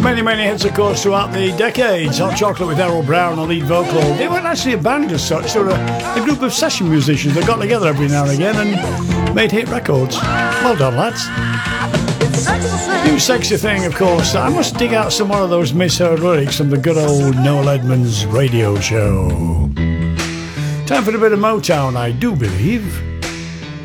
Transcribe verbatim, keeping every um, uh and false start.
Many, many hits, of course, throughout the decades. Hot Chocolate with Errol Brown, the lead vocal. They weren't actually a band as such. They were a, a group of session musicians that got together every now and again and made hit records. Well done, lads. New Sexy Thing, of course. I must dig out some more of those misheard lyrics from the good old Noel Edmonds radio show. Time for a bit of Motown, I do believe.